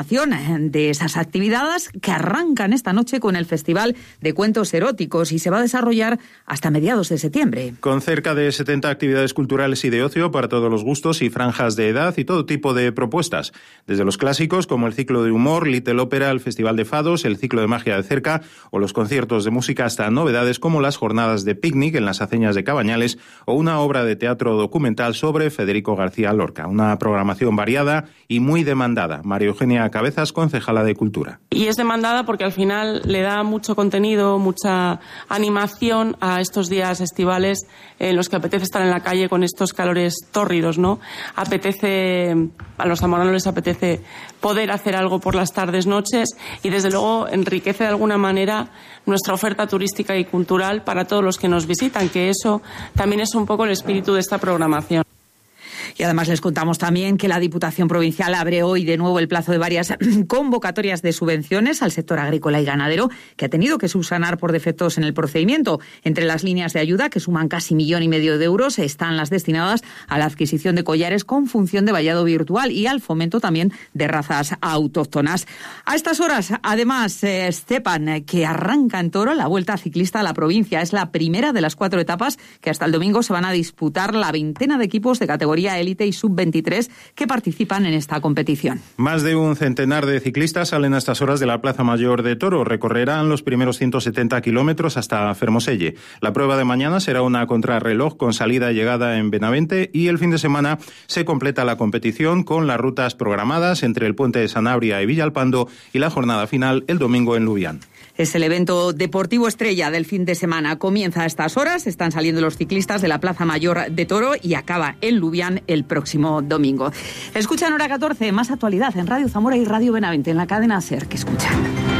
de esas actividades que arrancan esta noche con el Festival de Cuentos Eróticos y se va a desarrollar hasta mediados de septiembre. Con cerca de 70 actividades culturales y de ocio para todos los gustos y franjas de edad y todo tipo de propuestas. Desde los clásicos como el ciclo de humor, Little Opera, el Festival de Fados, el ciclo de magia de cerca o los conciertos de música hasta novedades como las jornadas de picnic en las aceñas de Cabañales o una obra de teatro documental sobre Federico García Lorca. Una programación variada y muy demandada. María Eugenia Cabezas, concejala de Cultura. Y es demandada porque al final le da mucho contenido, mucha animación a estos días estivales en los que apetece estar en la calle con estos calores tórridos, ¿no? A los zamoranos les apetece poder hacer algo por las tardes, noches y desde luego enriquece de alguna manera nuestra oferta turística y cultural para todos los que nos visitan, que eso también es un poco el espíritu de esta programación. Y además les contamos también que la Diputación Provincial abre hoy de nuevo el plazo de varias convocatorias de subvenciones al sector agrícola y ganadero, que ha tenido que subsanar por defectos en el procedimiento. Entre las líneas de ayuda, que suman casi 1,5 millones de euros, están las destinadas a la adquisición de collares con función de vallado virtual y al fomento también de razas autóctonas. A estas horas, además, sepan que arranca en Toro la Vuelta Ciclista a la provincia. Es la primera de las 4 etapas que hasta el domingo se van a disputar la veintena de equipos de categoría élite y sub-23 que participan en esta competición. Más de un centenar de ciclistas salen a estas horas de la Plaza Mayor de Toro. Recorrerán los primeros 170 kilómetros hasta Fermoselle. La prueba de mañana será una contrarreloj con salida y llegada en Benavente y el fin de semana se completa la competición con las rutas programadas entre el puente de Sanabria y Villalpando y la jornada final el domingo en Lubián. Es el evento deportivo estrella del fin de semana. Comienza a estas horas, están saliendo los ciclistas de la Plaza Mayor de Toro y acaba en Lubián el próximo domingo. Escuchan Hora 14, más actualidad en Radio Zamora y Radio Benavente, en la cadena SER, que escuchan.